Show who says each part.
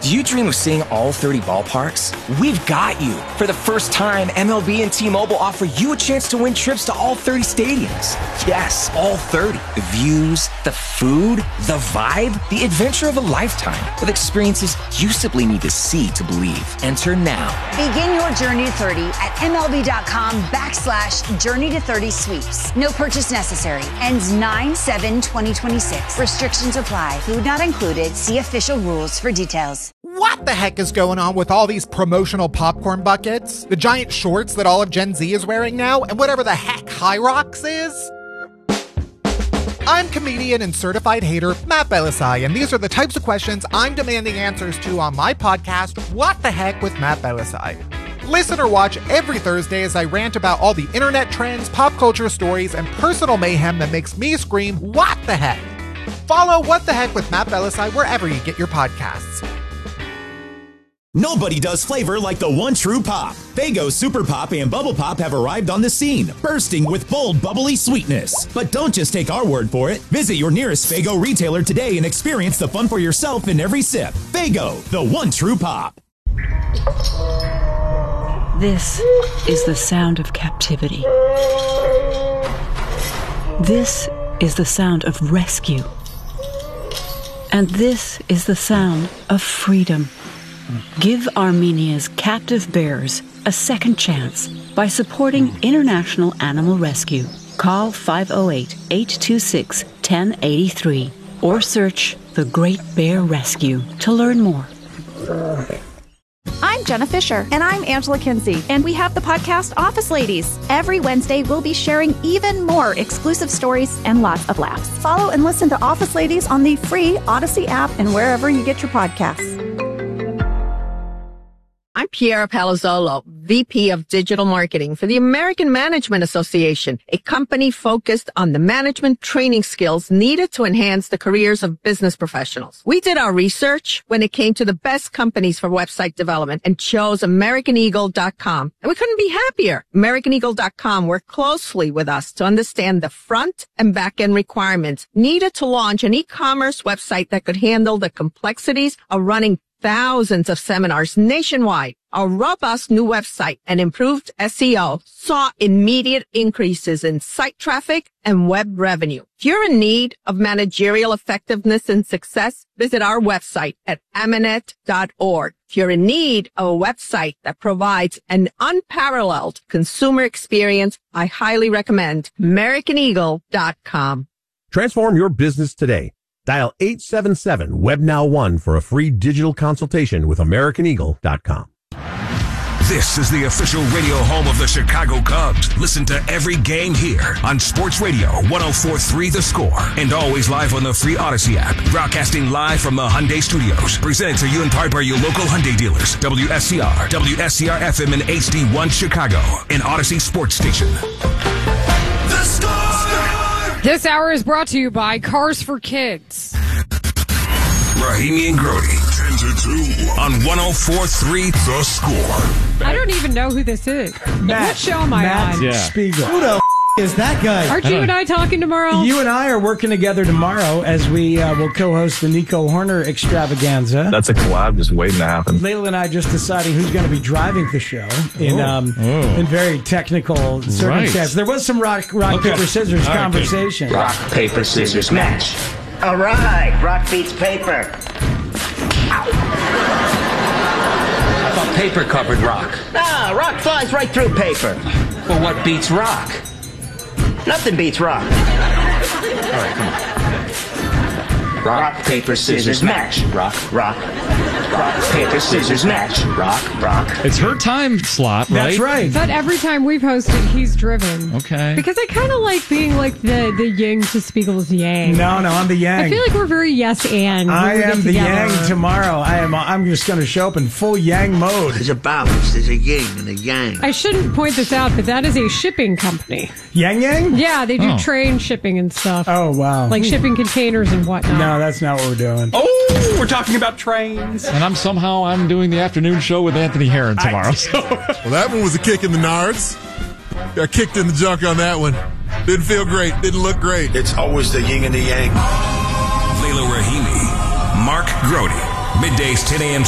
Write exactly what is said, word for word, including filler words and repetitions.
Speaker 1: Do you dream of seeing all thirty ballparks? We've got you. For the first time, M L B and T-Mobile offer you a chance to win trips to all thirty stadiums. Yes, all thirty. The views, the food, the vibe, the adventure of a lifetime with experiences you simply need to see to believe. Enter now.
Speaker 2: Begin your journey to thirty at MLB.com backslash journey to thirty sweeps. No purchase necessary. Ends nine seven twenty twenty-six. Restrictions apply. Food not included. See official rules for details.
Speaker 3: What the heck is going on with all these promotional popcorn buckets? The giant shorts that all of Gen Z is wearing now? And whatever the heck High Rocks is? I'm comedian and certified hater Matt Belisai, and these are the types of questions I'm demanding answers to on my podcast, What the Heck with Matt Belisai. Listen or watch every Thursday as I rant about all the internet trends, pop culture stories, and personal mayhem that makes me scream, what the heck? Follow What the Heck with Matt Belisai wherever you get your podcasts.
Speaker 4: Nobody does flavor like the one true pop. Faygo Super Pop and Bubble Pop have arrived on the scene, bursting with bold, bubbly sweetness. But don't just take our word for it. Visit your nearest Faygo retailer today and experience the fun for yourself in every sip. Faygo, the one true pop.
Speaker 5: This is the sound of captivity. This is the sound of rescue. And this is the sound of freedom. Give Armenia's captive bears a second chance by supporting International Animal Rescue. Call five oh eight, eight two six, one oh eight three or search The Great Bear Rescue to learn more.
Speaker 6: I'm Jenna Fisher. And I'm Angela Kinsey. And we have the podcast Office Ladies. Every Wednesday, we'll be sharing even more exclusive stories and lots of laughs. Follow and listen to Office Ladies on the free Odyssey app and wherever you get your podcasts.
Speaker 7: I'm Piera Palazzolo, V P of Digital Marketing for the American Management Association, a company focused on the management training skills needed to enhance the careers of business professionals. We did our research when it came to the best companies for website development and chose American Eagle dot com. And we couldn't be happier. American Eagle dot com worked closely with us to understand the front and back end requirements needed to launch an e-commerce website that could handle the complexities of running thousands of seminars nationwide. Our robust new website and improved S E O saw immediate increases in site traffic and web revenue. If you're in need of managerial effectiveness and success, visit our website at amanet dot org. If you're in need of a website that provides an unparalleled consumer experience, I highly recommend American Eagle dot com.
Speaker 8: Transform your business today. Dial eight seven seven, W E B Now one for a free digital consultation with American Eagle dot com.
Speaker 9: This is the official radio home of the Chicago Cubs. Listen to every game here on Sports Radio one oh four point three The Score and always live on the free Odyssey app. Broadcasting live from the Hyundai Studios. Presented to you in part by your local Hyundai dealers. W S C R, W S C R F M and H D one Chicago, an Odyssey sports station.
Speaker 10: The Score! This hour is brought to you by Cars for Kids.
Speaker 9: Rahimi and Grody, ten to two on one oh four point three The Score.
Speaker 10: I don't even know who this is.
Speaker 11: Matt,
Speaker 10: what show am I
Speaker 11: Matt
Speaker 10: on?
Speaker 11: Yeah. Spiegel. Who the f- is that guy?
Speaker 10: Aren't you and I talking tomorrow?
Speaker 11: You and I are working together tomorrow as we uh, will co-host the Nico Horner extravaganza.
Speaker 12: That's a collab just waiting to happen.
Speaker 11: Layla and I just deciding who's going to be driving the show in
Speaker 12: oh.
Speaker 11: um,
Speaker 12: oh.
Speaker 11: in very technical circumstances. Right. There was some rock, rock okay. paper, scissors right, conversation.
Speaker 13: Okay. Rock, paper, scissors, match. All right, rock beats paper. Ow. I thought paper covered rock. Ah, rock flies right through paper. Well, what beats rock? Nothing beats rock. All right, come on. Rock, rock paper, scissors, match. Rock, rock. Rock, paper, scissors, match. Rock, rock.
Speaker 14: It's her time slot, right?
Speaker 11: That's right.
Speaker 10: But every time we've hosted, he's driven.
Speaker 14: Okay.
Speaker 10: Because I kind of like being like the, the yin to Spiegel's yang.
Speaker 11: No, no, I'm the yang.
Speaker 10: I feel like we're very yes and.
Speaker 11: I am the
Speaker 10: together.
Speaker 11: yang tomorrow. I am. I'm just going to show up in full yang mode.
Speaker 13: There's a balance. There's a yin and a yang.
Speaker 10: I shouldn't point this out, but that is a shipping company.
Speaker 11: Yang Yang?
Speaker 10: Yeah, they do
Speaker 11: oh.
Speaker 10: train shipping and stuff.
Speaker 11: Oh, wow.
Speaker 10: Like shipping containers and whatnot.
Speaker 11: No, that's not what we're doing.
Speaker 15: Oh, we're talking about trains.
Speaker 14: And I'm somehow I'm doing the afternoon show with Anthony Herron tomorrow. So.
Speaker 16: Well, that one was a kick in the nards. Got kicked in the junk on that one. Didn't feel great. Didn't look great.
Speaker 9: It's always the yin and the yang. Layla Rahimi, Mark Grody. Middays ten a.m. to